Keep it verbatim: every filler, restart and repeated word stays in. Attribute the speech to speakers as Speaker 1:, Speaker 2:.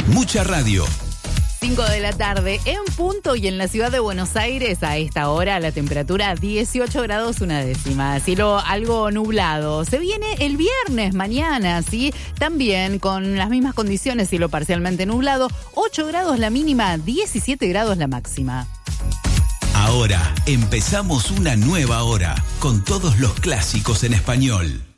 Speaker 1: Mucha radio.
Speaker 2: cinco de la tarde en punto y en la ciudad de Buenos Aires a esta hora la temperatura dieciocho grados una décima, cielo algo nublado. Se viene el viernes mañana, ¿sí? También con las mismas condiciones, cielo parcialmente nublado, ocho grados la mínima, diecisiete grados la máxima.
Speaker 1: Ahora empezamos una nueva hora con todos los clásicos en español.